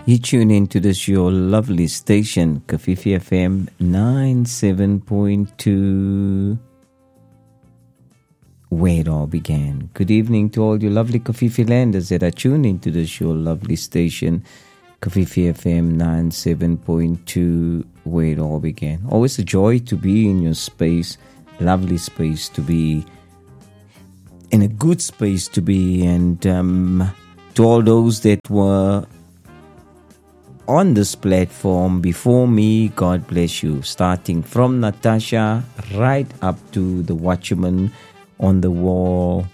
You tune into this your lovely station, Kafifi FM 97.2, where it all began. Good evening to all you lovely Kafifi landers that are tuned into this your lovely station, Kafifi FM 97.2, where it all began. Always a joy to be in your space, lovely space to be, in a good space to be, and to all those that were on this platform before me, God bless you. Starting from Natasha right up to the watchman on the wall.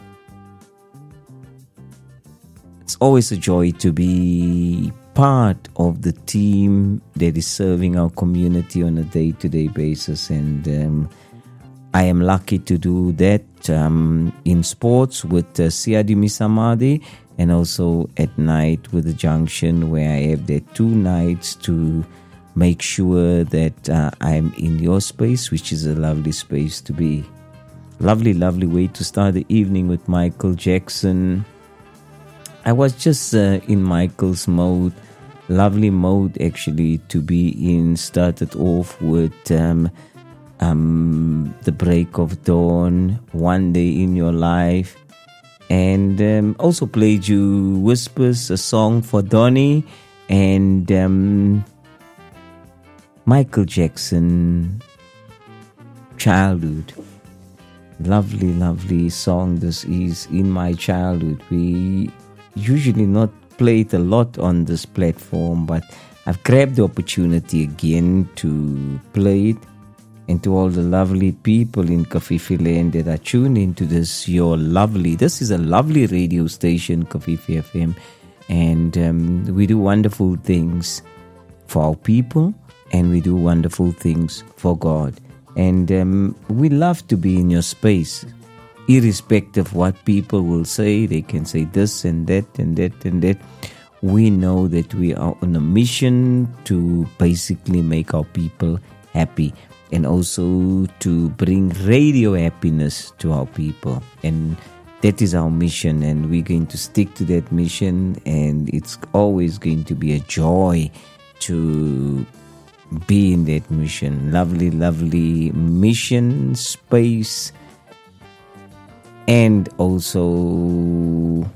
It's always a joy to be part of the team that is serving our community on a day-to-day basis, and I am lucky to do that in sports with Siadi Misamadi, and also at night with the Junction, where I have there 2 nights to make sure that I'm in your space, which is a lovely space to be. Lovely, lovely way to start the evening with Michael Jackson. I was just in Michael's mode, lovely mode actually to be in. Started off with The Break of Dawn, One Day in Your Life, and also played you Whispers, a song for Donny, and Michael Jackson, Childhood. Lovely, lovely song this is, In My Childhood. We usually not play it a lot on this platform, but I've grabbed the opportunity again to play it. And to all the lovely people in Kafifi land that are tuned into this, this is a lovely radio station, Kafifi FM, and we do wonderful things for our people, and we do wonderful things for God. And we love to be in your space, irrespective of what people will say. They can say this and that and that and that. We know that we are on a mission to basically make our people happy, and also to bring radio happiness to our people. And that is our mission, and we're going to stick to that mission, and it's always going to be a joy to be in that mission. Lovely, lovely mission space, and also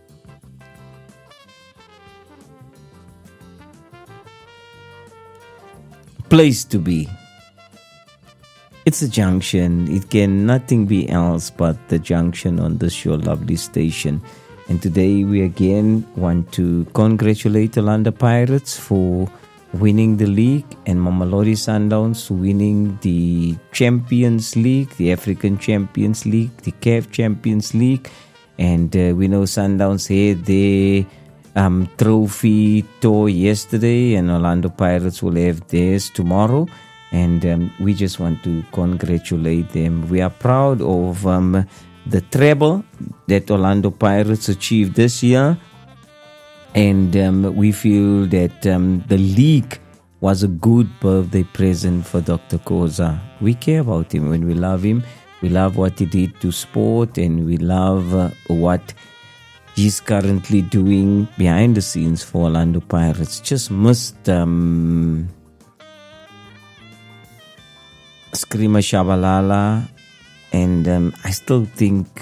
place to be. It's a Junction. It can nothing be else but the Junction on this your lovely station. And today we again want to congratulate Orlando Pirates for winning the league, and Mamelodi Sundowns winning the Champions League, the African Champions League, the CAF Champions League. And we know Sundowns had their trophy tour yesterday, and Orlando Pirates will have theirs tomorrow. And we just want to congratulate them. We are proud of the treble that Orlando Pirates achieved this year. And we feel that the league was a good birthday present for Dr. Koza. We care about him when we love him. We love what he did to sport, and we love what he's currently doing behind the scenes for Orlando Pirates. Just missed Screamer Shabalala, and I still think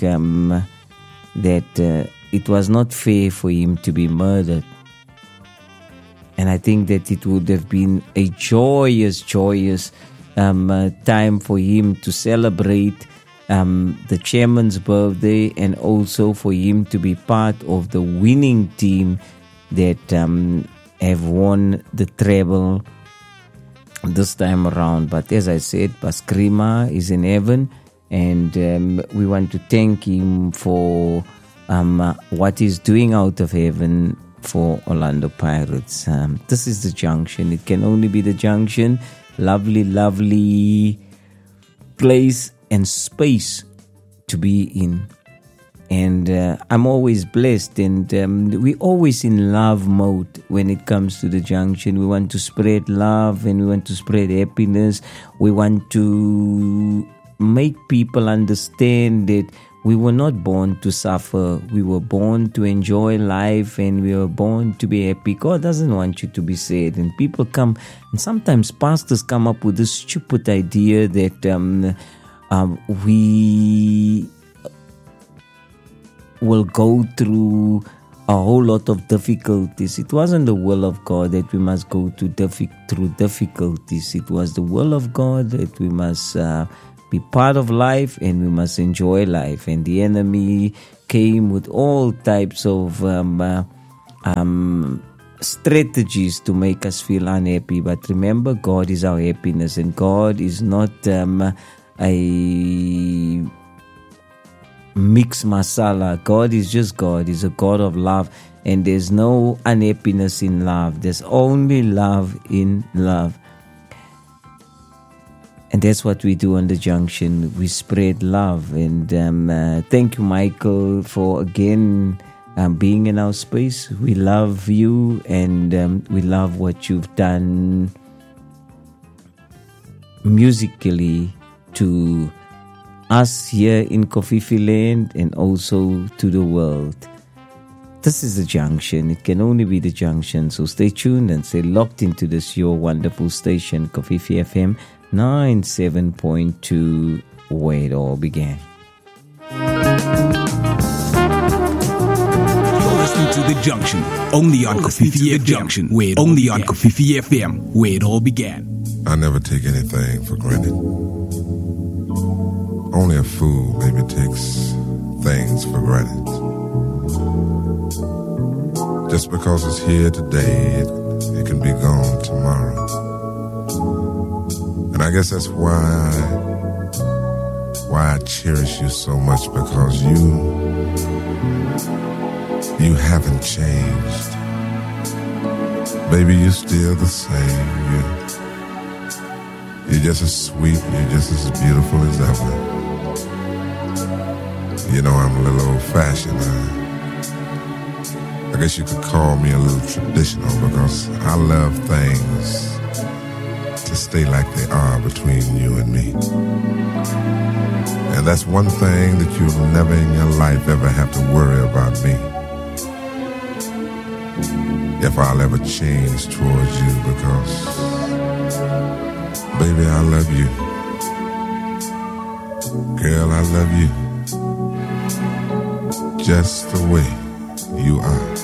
that it was not fair for him to be murdered. And I think that it would have been a joyous time for him to celebrate the chairman's birthday, and also for him to be part of the winning team that have won the treble this time around. But as I said, Baskrima is in heaven, and we want to thank him for what he's doing out of heaven for Orlando Pirates. This is the Junction. It can only be the Junction. Lovely, lovely place and space to be in. And I'm always blessed, and we're always in love mode when it comes to the Junction. We want to spread love, and we want to spread happiness. We want to make people understand that we were not born to suffer. We were born to enjoy life, and we were born to be happy. God doesn't want you to be sad. And people come, and sometimes pastors come up with this stupid idea that we will go through a whole lot of difficulties. It wasn't the will of God that we must go through difficulties. It was the will of God that we must be part of life, and we must enjoy life. And the enemy came with all types of strategies to make us feel unhappy. But remember, God is our happiness, and God is not a mix masala. God is just God. He's a God of love, and there's no unhappiness in love. There's only love in love. And that's what we do on the Junction. We spread love. And thank you, Michael, for again being in our space. We love you, and we love what you've done musically to us here in Kofifi Land, and also to the world. This is the Junction. It can only be the Junction. So stay tuned and stay locked into this your wonderful station, Kofifi FM 97.2, where it all began. You're listening to The Junction, only on Kofifi FM, only on Kofifi FM, where it all began. I never take anything for granted. Only a fool maybe takes things for granted. Just because it's here today, it can be gone tomorrow. And I guess that's why I cherish you so much, because you haven't changed. Baby, you're still the same. You're just as sweet, you're just as beautiful as ever. You know, I'm a little old-fashioned. I guess you could call me a little traditional, because I love things to stay like they are between you and me. And that's one thing that you'll never in your life ever have to worry about me. If I'll ever change towards you, because, baby, I love you. Girl, I love you. Just the way you are.